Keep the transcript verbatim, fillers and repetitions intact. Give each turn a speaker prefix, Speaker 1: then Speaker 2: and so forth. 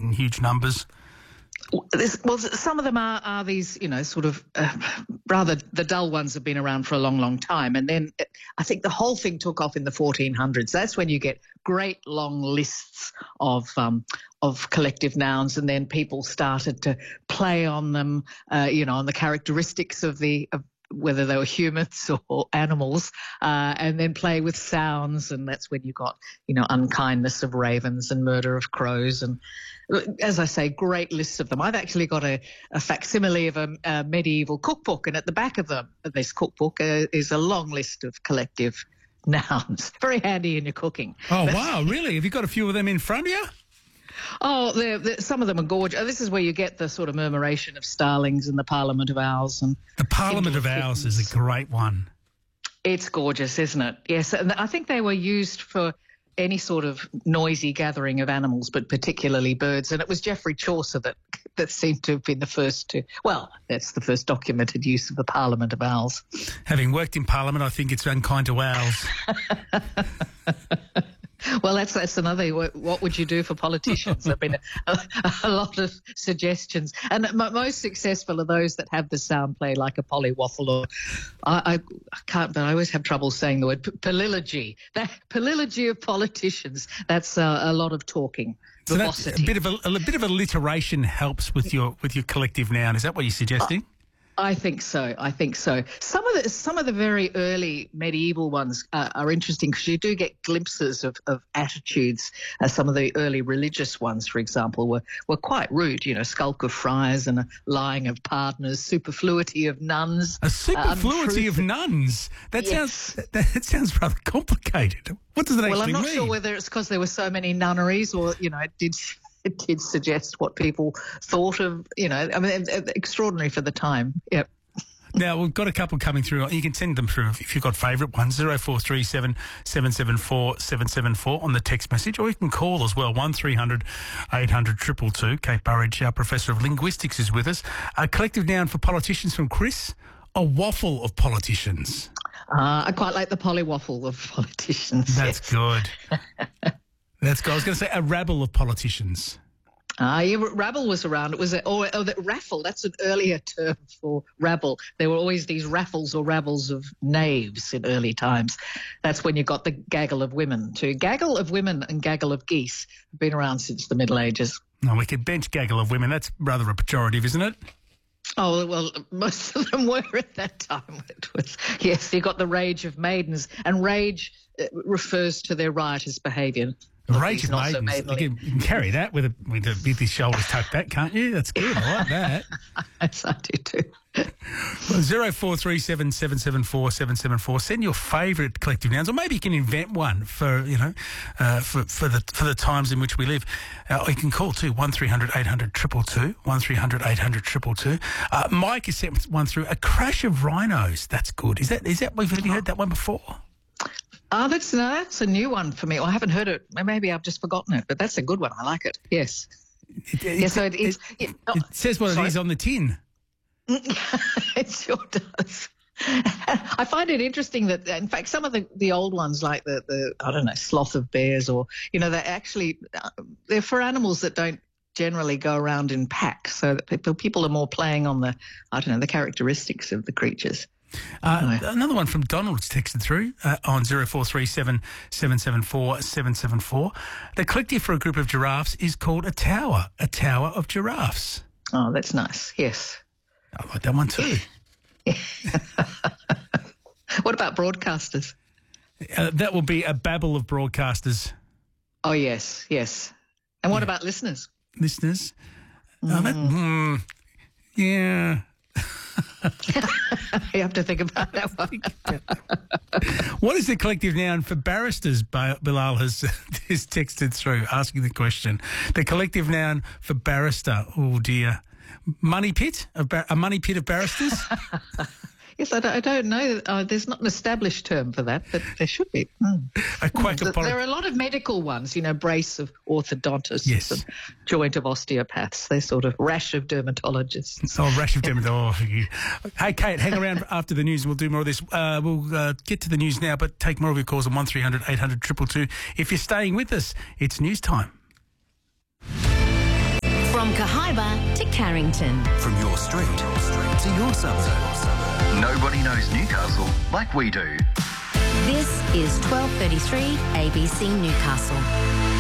Speaker 1: in huge numbers.
Speaker 2: This, well, some of them are, are these, you know, sort of uh, rather the dull ones have been around for a long, long time. And then it, I think the whole thing took off in the fourteen hundreds. That's when you get great long lists of um, of collective nouns, and then people started to play on them, uh, you know, on the characteristics of the of whether they were humans or animals, uh, and then play with sounds. And that's when you got, you know, unkindness of ravens and murder of crows. And as I say, great lists of them. I've actually got a, a facsimile of a, a medieval cookbook, and at the back of, the, of this cookbook uh, is a long list of collective nouns. Very handy in your cooking.
Speaker 1: Oh, wow, really? Have you got a few of them in front of you?
Speaker 2: Oh, they're, they're, some of them are gorgeous. This is where you get the sort of murmuration of starlings and the Parliament of Owls. And
Speaker 1: the Parliament of Owls is a great one.
Speaker 2: It's gorgeous, isn't it? Yes, and I think they were used for any sort of noisy gathering of animals, but particularly birds. And it was Geoffrey Chaucer that, that seemed to have been the first to, well, that's the first documented use of the Parliament of Owls.
Speaker 1: Having worked in Parliament, I think it's unkind to owls.
Speaker 2: Well, that's that's another. What would you do for politicians? There have been a, a lot of suggestions, and m- most successful are those that have the sound play like a polywaffle, or I, I, I can't, but I always have trouble saying the word p- polylogy. That polylogy of politicians. That's uh, a lot of talking.
Speaker 1: So that's a bit of a, a bit of alliteration helps with your with your collective noun. Is that what you're suggesting?
Speaker 2: Uh, I think so. I think so. Some of the some of the very early medieval ones uh, are interesting because you do get glimpses of, of attitudes. Uh, some of the early religious ones, for example, were, were quite rude. You know, skulk of friars and a lying of partners, superfluity of nuns.
Speaker 1: A superfluity uh, of nuns. That yes. sounds that, that sounds rather complicated. What does it actually mean?
Speaker 2: Well, I'm not
Speaker 1: mean?
Speaker 2: sure whether it's because there were so many nunneries, or you know, it did. It did suggest what people thought of, you know, I mean, extraordinary for the time. Yep.
Speaker 1: Now, we've got a couple coming through. You can send them through if you've got favourite ones, zero four three seven, seven seven four, seven seven four on the text message, or you can call as well, one three hundred, eight hundred, two two two. Kate Burridge, our Professor of Linguistics, is with us. A collective noun for politicians from Chris, a waffle of politicians.
Speaker 2: Uh, I quite like the polywaffle of politicians.
Speaker 1: That's
Speaker 2: yes.
Speaker 1: good. That's good. I was going to say a rabble of politicians.
Speaker 2: Ah, uh, yeah, rabble was around. It was a, or, or the raffle. That's an earlier term for rabble. There were always these raffles or rabbles of knaves in early times. That's when you got the gaggle of women too. Gaggle of women and gaggle of geese have been around since the Middle Ages.
Speaker 1: No, we could bench gaggle of women. That's rather a pejorative, isn't it?
Speaker 2: Oh, well, most of them were at that time. It was, yes, you got the rage of maidens, and rage refers to their riotous behaviour.
Speaker 1: Rage of maidens. So you, can, you can carry that with a, with, a, with your shoulders tucked back, can't you? That's good. I like that.
Speaker 2: Yes, I do too.
Speaker 1: Well, zero four three seven, seven seven four, seven seven four. Send your favourite collective nouns, or maybe you can invent one for you know uh, for for the for the times in which we live. Uh, you can call too one three hundred, eight hundred, two two two, one three hundred, eight hundred, two two two. Uh, Mike has sent one through. A crash of rhinos. That's good. Is that is that we've really heard that one before?
Speaker 2: Oh, that's no, that's a new one for me. Well, I haven't heard it. Maybe I've just forgotten it, but that's a good one. I like it. Yes.
Speaker 1: It, it,
Speaker 2: yeah, so it,
Speaker 1: it,
Speaker 2: it,
Speaker 1: it, oh, it says what sorry. It is on the tin.
Speaker 2: It sure does. I find it interesting that, in fact, some of the, the old ones, like the, the, I don't know, sloth of bears, or, you know, they're actually, uh, they're for animals that don't generally go around in packs. So that people, people are more playing on the, I don't know, the characteristics of the creatures.
Speaker 1: Uh, another one from Donald's texted through uh, on zero four three seven, seven seven four, seven seven four. The collective for a group of giraffes is called a tower, a tower of giraffes.
Speaker 2: Oh, that's nice. Yes.
Speaker 1: I like that one too.
Speaker 2: What about broadcasters?
Speaker 1: Uh, that will be a babble of broadcasters.
Speaker 2: Oh, yes, yes. And what yeah. about listeners?
Speaker 1: Listeners? Mm. Oh, that, mm, yeah.
Speaker 2: You have to think about that one.
Speaker 1: What is the collective noun for barristers? Bilal has, has texted through asking the question. The collective noun for barrister. Oh, dear. Money pit? A, bar- a money pit of barristers?
Speaker 2: Yes, I don't, I don't know. Uh, there's not an established term for that, but there should be. Mm.
Speaker 1: A quack
Speaker 2: mm.
Speaker 1: of poli-
Speaker 2: There are a lot of medical ones, you know, brace of orthodontists
Speaker 1: yes.
Speaker 2: and joint of osteopaths. They're sort of rash of dermatologists.
Speaker 1: Oh, rash of dermatologists. Oh, hey, Kate, hang around after the news and we'll do more of this. Uh, we'll uh, get to the news now, but take more of your calls on one three hundred, eight hundred, two two two. If you're staying with us, it's news time.
Speaker 3: Cahaiba to Carrington.
Speaker 4: From your street to your suburb.
Speaker 5: Nobody knows Newcastle like we do.
Speaker 3: This is twelve thirty-three A B C Newcastle.